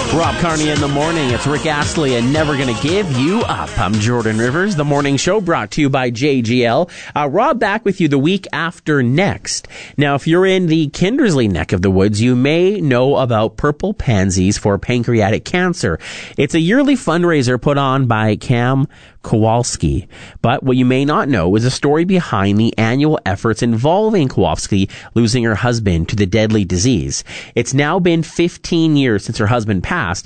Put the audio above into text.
Rob Carney in the morning. It's Rick Astley and Never Gonna Give You Up. I'm Jordan Rivers. The morning show brought to you by JGL. Rob back with you the week after next. Now, if you're in the Kindersley neck of the woods, you may know about Purple Pansies for pancreatic cancer. It's a yearly fundraiser put on by Cam Kowalski. But what you may not know is a story behind the annual efforts involving Kowalski losing her husband to the deadly disease. It's now been 15 years since her husband passed,